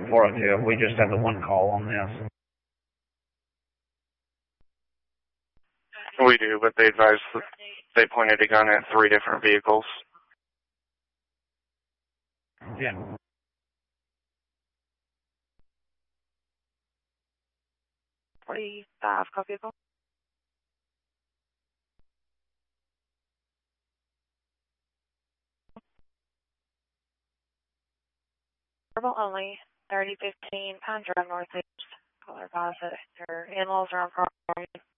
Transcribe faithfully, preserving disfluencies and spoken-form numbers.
four oh two. We just have the one call on this. We do, but they advised that they pointed a gun at three different vehicles. Yeah. forty-five, copy vehicle. Verbal only, thirty fifteen Pine Drive Northeast. Caller advised that their in-laws are on property.